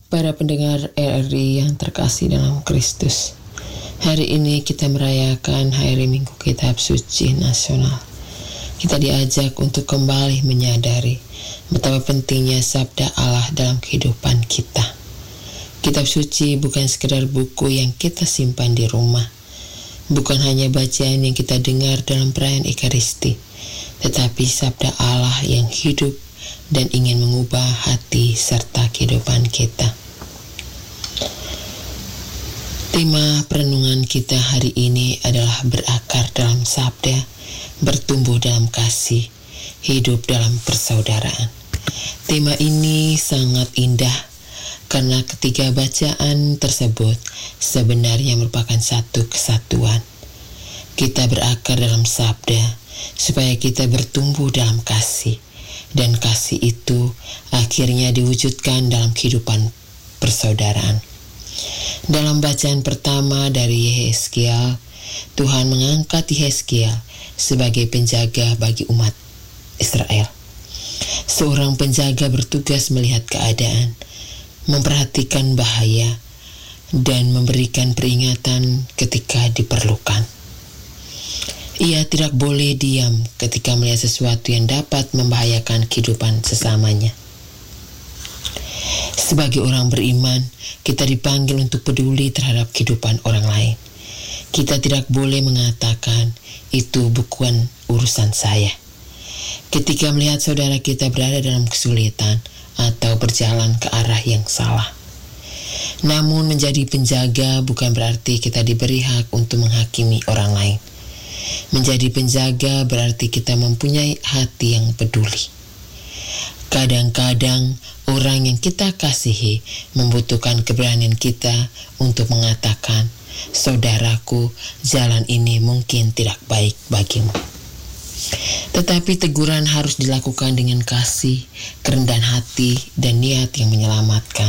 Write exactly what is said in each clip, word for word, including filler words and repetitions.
Para pendengar R R I yang terkasih dalam Kristus, hari ini kita merayakan Hari Minggu Kitab Suci Nasional. Kita diajak untuk kembali menyadari betapa pentingnya sabda Allah dalam kehidupan kita. Kitab suci bukan sekedar buku yang kita simpan di rumah, bukan hanya bacaan yang kita dengar dalam perayaan Ekaristi, tetapi sabda Allah yang hidup dan ingin mengubah hati serta kehidupan kita. Tema perenungan kita hari ini adalah berakar dalam sabda, bertumbuh dalam kasih, hidup dalam persaudaraan. Tema ini sangat indah karena ketiga bacaan tersebut sebenarnya merupakan satu kesatuan. Kita berakar dalam sabda supaya kita bertumbuh dalam kasih, dan kasih itu akhirnya diwujudkan dalam kehidupan persaudaraan. Dalam bacaan pertama dari Yehezkiel, Tuhan mengangkat Yehezkiel sebagai penjaga bagi umat Israel. Seorang penjaga bertugas melihat keadaan, memperhatikan bahaya, dan memberikan peringatan ketika diperlukan. Ia tidak boleh diam ketika melihat sesuatu yang dapat membahayakan kehidupan sesamanya. Sebagai orang beriman, kita dipanggil untuk peduli terhadap kehidupan orang lain. Kita tidak boleh mengatakan, itu bukan urusan saya. Ketika melihat saudara kita berada dalam kesulitan atau berjalan ke arah yang salah. Namun menjadi penjaga bukan berarti kita diberi hak untuk menghakimi orang lain. Menjadi penjaga berarti kita mempunyai hati yang peduli. Kadang-kadang orang yang kita kasihi membutuhkan keberanian kita untuk mengatakan, saudaraku, jalan ini mungkin tidak baik bagimu. Tetapi teguran harus dilakukan dengan kasih, kerendahan hati, dan niat yang menyelamatkan.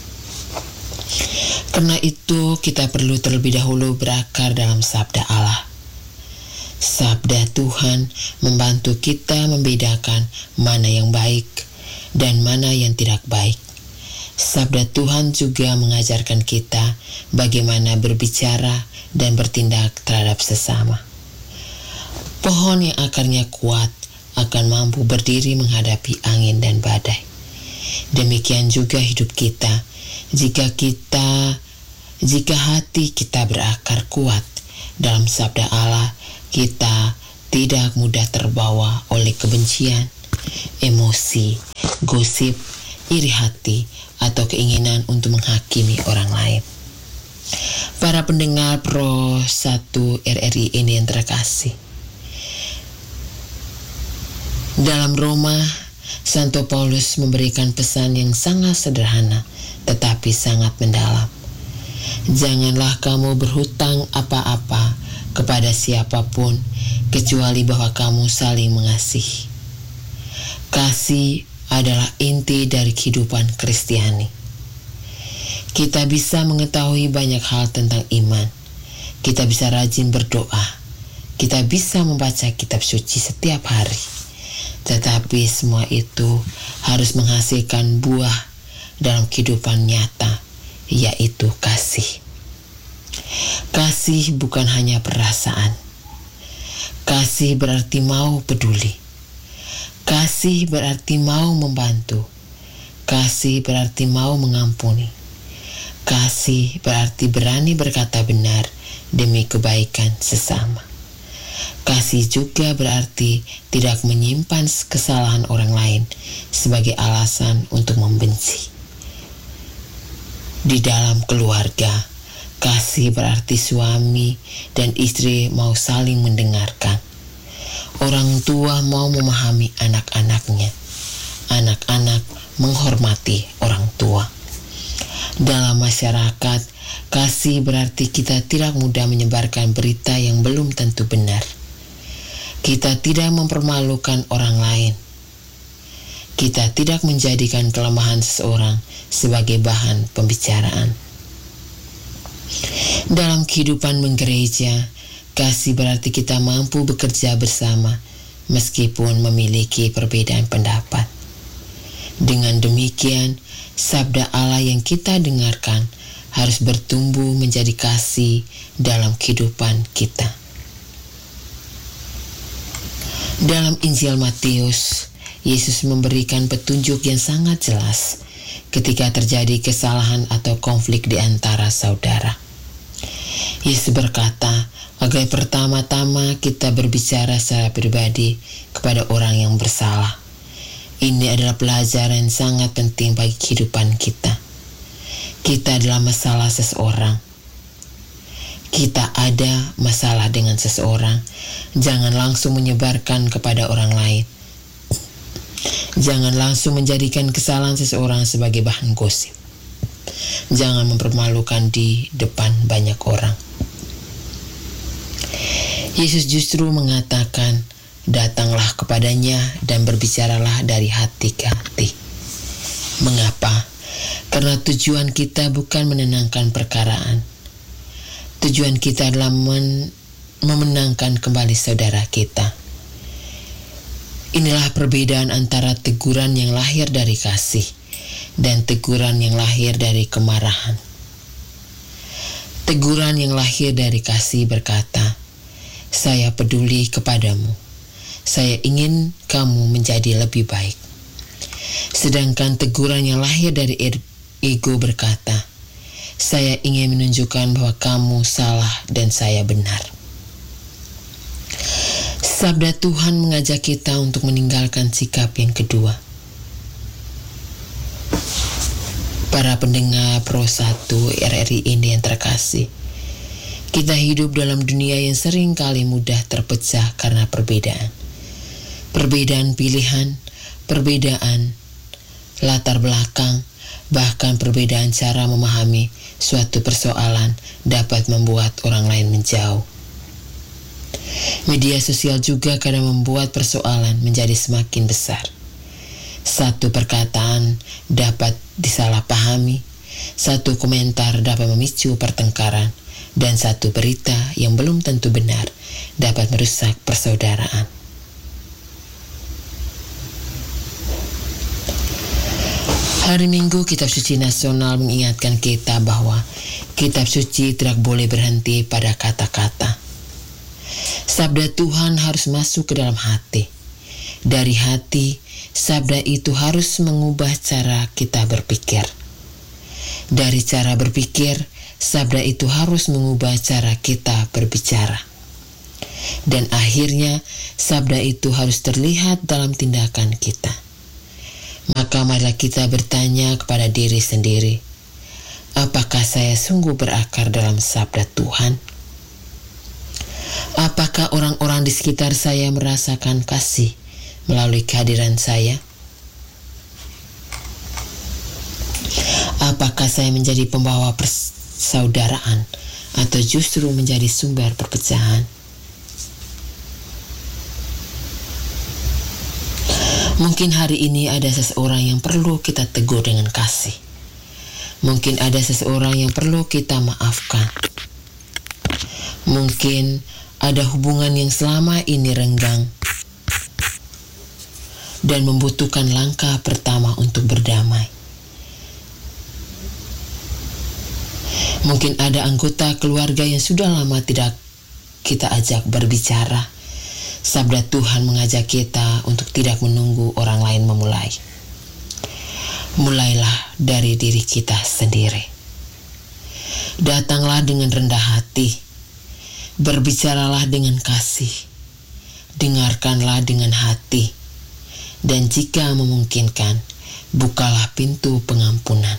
Karena itu kita perlu terlebih dahulu berakar dalam sabda Allah. Sabda Tuhan membantu kita membedakan mana yang baik dan mana yang tidak baik. Sabda Tuhan juga mengajarkan kita bagaimana berbicara dan bertindak terhadap sesama. Pohon yang akarnya kuat akan mampu berdiri menghadapi angin dan badai. Demikian juga hidup kita. Jika kita, jika hati kita berakar kuat dalam sabda Allah, kita tidak mudah terbawa oleh kebencian, emosi, gosip, iri hati, atau keinginan untuk menghakimi orang lain. Para pendengar Pro satu R R I ini yang terkasih, dalam Roma, Santo Paulus memberikan pesan yang sangat sederhana tetapi sangat mendalam. Janganlah kamu berhutang apa-apa kepada siapapun kecuali bahwa kamu saling mengasihi. Kasih adalah inti dari kehidupan Kristiani. Kita bisa mengetahui banyak hal tentang iman. Kita bisa rajin berdoa. Kita bisa membaca kitab suci setiap hari. Tetapi semua itu harus menghasilkan buah dalam kehidupan nyata, yaitu kasih. Kasih bukan hanya perasaan. Kasih berarti mau peduli. Kasih berarti mau membantu. Kasih berarti mau mengampuni. Kasih berarti berani berkata benar demi kebaikan sesama. Kasih juga berarti tidak menyimpan kesalahan orang lain sebagai alasan untuk membenci. Di dalam keluarga, kasih berarti suami dan istri mau saling mendengarkan. Orang tua mau memahami anak-anaknya. Anak-anak menghormati orang tua. Dalam masyarakat, kasih berarti kita tidak mudah menyebarkan berita yang belum tentu benar. Kita tidak mempermalukan orang lain. Kita tidak menjadikan kelemahan seseorang sebagai bahan pembicaraan. Dalam kehidupan menggereja, kasih berarti kita mampu bekerja bersama meskipun memiliki perbedaan pendapat. Dengan demikian, sabda Allah yang kita dengarkan harus bertumbuh menjadi kasih dalam kehidupan kita. Dalam Injil Matius, Yesus memberikan petunjuk yang sangat jelas ketika terjadi kesalahan atau konflik di antara saudara. Yesus berkata, agar pertama-tama kita berbicara secara pribadi kepada orang yang bersalah. Ini adalah pelajaran yang sangat penting bagi kehidupan kita. Kita adalah masalah seseorang. Kita ada masalah dengan seseorang. Jangan langsung menyebarkan kepada orang lain. Jangan langsung menjadikan kesalahan seseorang sebagai bahan gosip. Jangan mempermalukan di depan banyak orang. Yesus justru mengatakan, datanglah kepadanya dan berbicaralah dari hati ke hati. Mengapa? Karena tujuan kita bukan menenangkan perkaraan. Tujuan kita adalah men- memenangkan kembali saudara kita. Inilah perbedaan antara teguran yang lahir dari kasih dan teguran yang lahir dari kemarahan. Teguran yang lahir dari kasih berkata, saya peduli kepadamu. Saya ingin kamu menjadi lebih baik. Sedangkan teguran yang lahir dari ego berkata, saya ingin menunjukkan bahwa kamu salah dan saya benar. Sabda Tuhan mengajak kita untuk meninggalkan sikap yang kedua. Para pendengar Pro satu R R I ini yang terkasih, kita hidup dalam dunia yang sering kali mudah terpecah karena perbedaan. Perbedaan pilihan, perbedaan latar belakang, bahkan perbedaan cara memahami suatu persoalan dapat membuat orang lain menjauh. Media sosial juga kadang membuat persoalan menjadi semakin besar. Satu perkataan dapat disalahpahami, satu komentar dapat memicu pertengkaran, dan satu berita yang belum tentu benar dapat merusak persaudaraan. Hari Minggu Kitab Suci Nasional mengingatkan kita bahwa Kitab Suci tidak boleh berhenti pada kata-kata. Sabda Tuhan harus masuk ke dalam hati. Dari hati, sabda itu harus mengubah cara kita berpikir. Dari cara berpikir, sabda itu harus mengubah cara kita berbicara. Dan akhirnya, sabda itu harus terlihat dalam tindakan kita. Maka marilah kita bertanya kepada diri sendiri, apakah saya sungguh berakar dalam sabda Tuhan? Apakah orang-orang di sekitar saya merasakan kasih melalui kehadiran saya? Apakah saya menjadi pembawa persaudaraan atau justru menjadi sumber perpecahan? Mungkin hari ini ada seseorang yang perlu kita tegur dengan kasih. Mungkin ada seseorang yang perlu kita maafkan. Mungkin ada hubungan yang selama ini renggang dan membutuhkan langkah pertama untuk berdamai. Mungkin ada anggota keluarga yang sudah lama tidak kita ajak berbicara. Sabda Tuhan mengajak kita untuk tidak menunggu orang lain memulai. Mulailah dari diri kita sendiri. Datanglah dengan rendah hati. Berbicaralah dengan kasih. Dengarkanlah dengan hati. Dan jika memungkinkan, bukalah pintu pengampunan.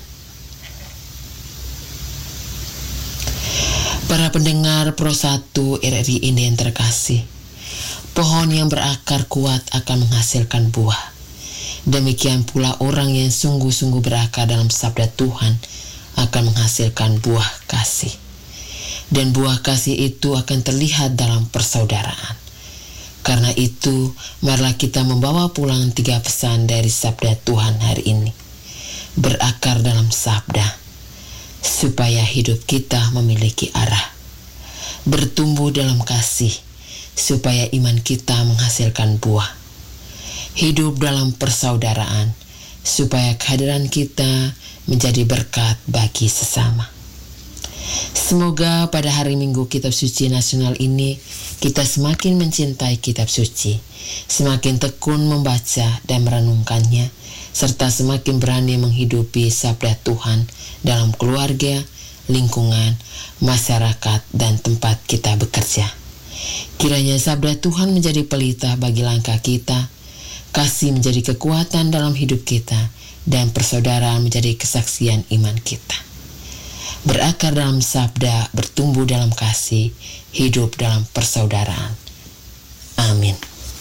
Para pendengar Pro satu R R I ini yang terkasih, pohon yang berakar kuat akan menghasilkan buah. Demikian pula orang yang sungguh-sungguh berakar dalam sabda Tuhan akan menghasilkan buah kasih. Dan buah kasih itu akan terlihat dalam persaudaraan. Karena itu, marilah kita membawa pulang tiga pesan dari sabda Tuhan hari ini. Berakar dalam sabda, supaya hidup kita memiliki arah. Bertumbuh dalam kasih, supaya iman kita menghasilkan buah. Hidup dalam persaudaraan, supaya kehadiran kita menjadi berkat bagi sesama. Semoga pada hari Minggu Kitab Suci Nasional ini kita semakin mencintai Kitab Suci, semakin tekun membaca dan merenungkannya, serta semakin berani menghidupi sabda Tuhan dalam keluarga, lingkungan, masyarakat, dan tempat kita bekerja. Kiranya sabda Tuhan menjadi pelita bagi langkah kita, kasih menjadi kekuatan dalam hidup kita, dan persaudaraan menjadi kesaksian iman kita. Berakar dalam sabda, bertumbuh dalam kasih, hidup dalam persaudaraan. Amin.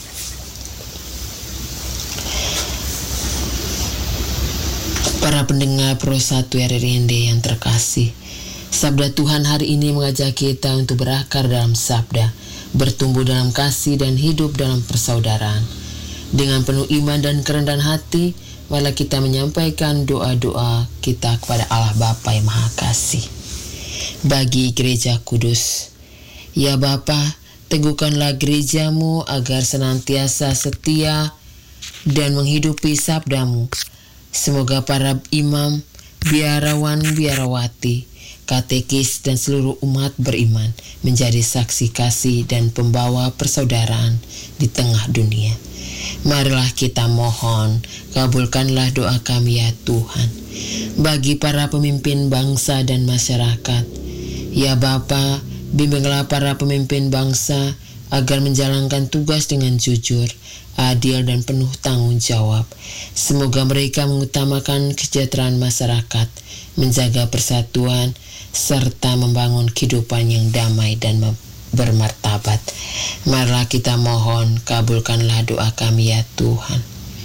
Para pendengar Pro satu R R I N D yang terkasih, sabda Tuhan hari ini mengajak kita untuk berakar dalam sabda, bertumbuh dalam kasih dan hidup dalam persaudaraan. Dengan penuh iman dan kerendahan hati, malah kita menyampaikan doa-doa kita kepada Allah Bapa yang Maha Kasih. Bagi Gereja Kudus, ya Bapa, teguhkanlah gerejamu agar senantiasa setia dan menghidupi sabdamu. Semoga para imam, biarawan, biarawati, katekis, dan seluruh umat beriman menjadi saksi kasih dan pembawa persaudaraan di tengah dunia. Marilah kita mohon, kabulkanlah doa kami ya Tuhan. Bagi para pemimpin bangsa dan masyarakat, ya Bapa, bimbinglah para pemimpin bangsa agar menjalankan tugas dengan jujur, adil, dan penuh tanggung jawab. Semoga mereka mengutamakan kesejahteraan masyarakat, menjaga persatuan, serta membangun kehidupan yang damai dan bermartabat. Marilah kita mohon, kabulkanlah doa kami ya Tuhan.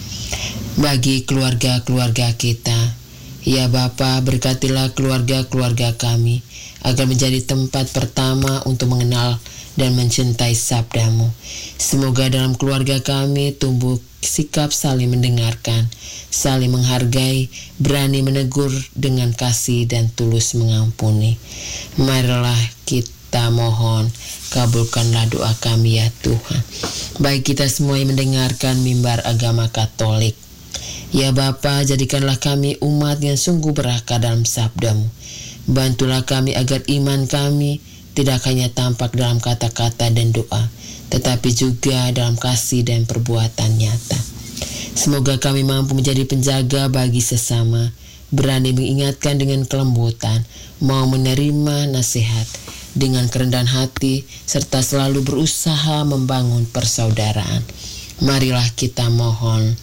Bagi keluarga-keluarga kita, ya Bapa, berkatilah keluarga-keluarga kami agar menjadi tempat pertama untuk mengenal dan mencintai sabdamu. Semoga dalam keluarga kami tumbuh sikap saling mendengarkan, saling menghargai, berani menegur dengan kasih dan tulus mengampuni. Marilah kita mohon, kabulkanlah doa kami ya Tuhan. Baik kita semua yang mendengarkan mimbar agama Katolik, ya Bapa, jadikanlah kami umat yang sungguh berakar dalam sabdamu. Bantulah kami agar iman kami tidak hanya tampak dalam kata-kata dan doa, tetapi juga dalam kasih dan perbuatan nyata. Semoga kami mampu menjadi penjaga bagi sesama, berani mengingatkan dengan kelembutan, mau menerima nasihat dengan kerendahan hati, serta selalu berusaha membangun persaudaraan. Marilah kita mohon,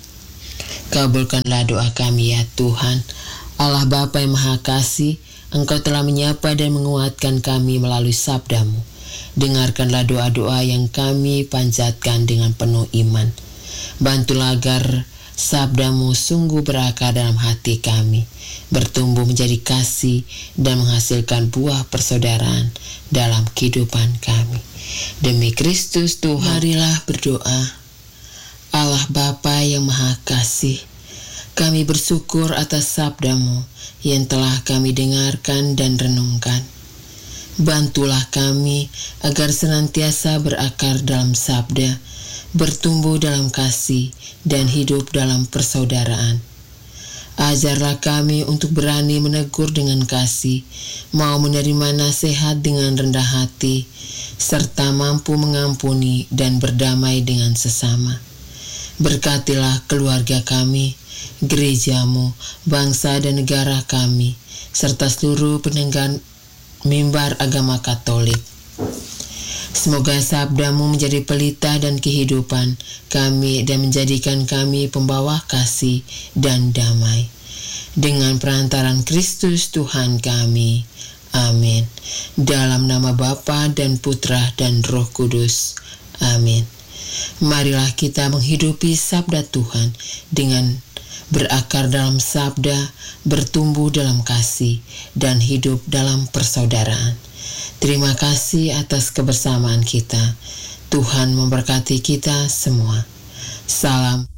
kabulkanlah doa kami ya Tuhan. Allah Bapa yang Maha Kasih, Engkau telah menyapa dan menguatkan kami melalui sabdamu. Dengarkanlah doa-doa yang kami panjatkan dengan penuh iman. Bantulah agar sabdamu sungguh berakar dalam hati kami, bertumbuh menjadi kasih dan menghasilkan buah persaudaraan dalam kehidupan kami. Demi Kristus Tuhan, marilah berdoa. Allah Bapa yang Maha Kasih, kami bersyukur atas sabdamu yang telah kami dengarkan dan renungkan. Bantulah kami agar senantiasa berakar dalam sabda, bertumbuh dalam kasih, dan hidup dalam persaudaraan. Ajarlah kami untuk berani menegur dengan kasih, mau menerima nasihat dengan rendah hati, serta mampu mengampuni dan berdamai dengan sesama. Berkatilah keluarga kami, gerejamu, bangsa dan negara kami, serta seluruh pendengar mimbar agama Katolik. Semoga sabdamu menjadi pelita dan kehidupan kami dan menjadikan kami pembawa kasih dan damai. Dengan perantaran Kristus Tuhan kami. Amin. Dalam nama Bapa dan Putra dan Roh Kudus. Amin. Marilah kita menghidupi sabda Tuhan dengan berakar dalam sabda, bertumbuh dalam kasih, dan hidup dalam persaudaraan. Terima kasih atas kebersamaan kita. Tuhan memberkati kita semua. Salam